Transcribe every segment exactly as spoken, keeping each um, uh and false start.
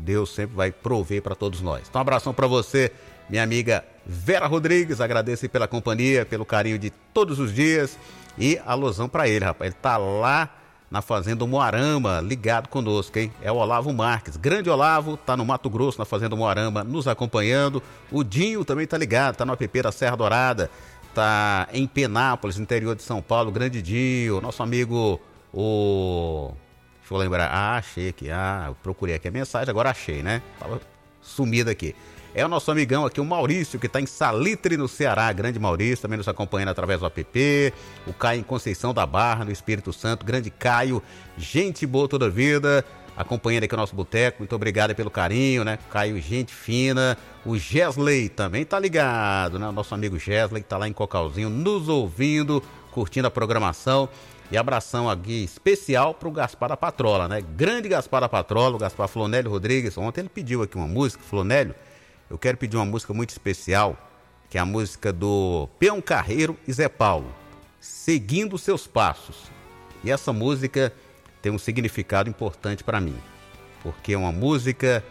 Deus sempre vai prover para todos nós. Então, um abração para você, minha amiga Vera Rodrigues. Agradeço aí pela companhia, pelo carinho de todos os dias. E alusão para ele, rapaz. Ele tá lá na Fazenda Moarama, ligado conosco, hein? É o Olavo Marques. Grande Olavo, tá no Mato Grosso, na Fazenda Moarama, nos acompanhando. O Dinho também tá ligado, tá no app da Serra Dourada. Tá em Penápolis, interior de São Paulo. Grande Dinho, nosso amigo, o... Deixa eu lembrar. Ah, achei aqui. Ah, eu procurei aqui a mensagem, agora achei, né? Tava sumido aqui. É o nosso amigão aqui, o Maurício, que está em Salitre, no Ceará. Grande Maurício, também nos acompanhando através do app. O Caio em Conceição da Barra, no Espírito Santo. Grande Caio, gente boa toda a vida, acompanhando aqui o nosso boteco. Muito obrigado pelo carinho, né? Caio, gente fina. O Gesley também tá ligado, né? O nosso amigo Gesley, que tá lá em Cocalzinho, nos ouvindo, curtindo a programação. E abração aqui especial pro Gaspar da Patrola, né? Grande Gaspar da Patrola, o Gaspar Flonélio Rodrigues. Ontem ele pediu aqui uma música, Flonélio. Eu quero pedir uma música muito especial, que é a música do Peão Carreiro e Zé Paulo, Seguindo Seus Passos. E essa música tem um significado importante para mim, porque é uma música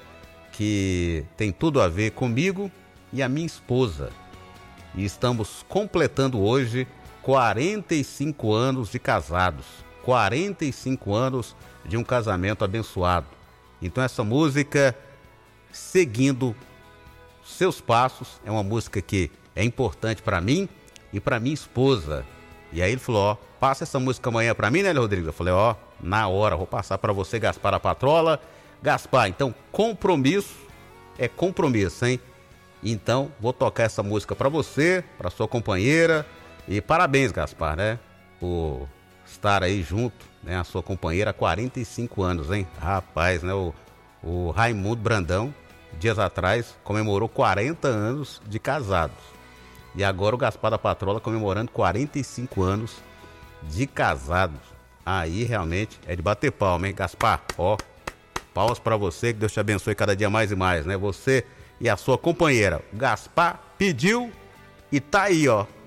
que tem tudo a ver comigo e a minha esposa. E estamos completando hoje quarenta e cinco anos de casados, quarenta e cinco anos de um casamento abençoado. Então essa música, Seguindo Seus Passos, é uma música que é importante para mim e para minha esposa. E aí ele falou, ó, passa essa música amanhã para mim, né, Rodrigues? Eu falei, ó, na hora, vou passar para você, Gaspar da Patrola. Gaspar, então, compromisso é compromisso, hein? Então, vou tocar essa música para você, para sua companheira. E parabéns, Gaspar, né? Por estar aí junto, né? A sua companheira há quarenta e cinco anos, hein? Rapaz, né? O, o Raimundo Brandão, dias atrás, comemorou quarenta anos de casados. E agora o Gaspar da Patrola comemorando quarenta e cinco anos de casados. Aí realmente é de bater palma, hein, Gaspar? Ó, palmas pra você, que Deus te abençoe cada dia mais e mais, né? Você e a sua companheira. O Gaspar pediu e tá aí, ó.